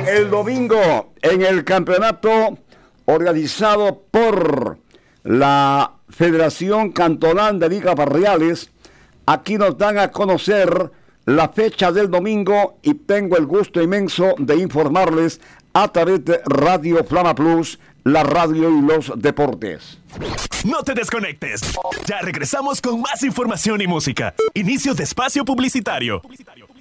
El domingo en el campeonato organizado por la Federación Cantonal de Ligas Barriales, aquí nos dan a conocer la fecha del domingo y tengo el gusto inmenso de informarles a través de Radio Flama Plus, la radio y los deportes. No te desconectes. Ya regresamos con más información y música. Inicio de espacio publicitario.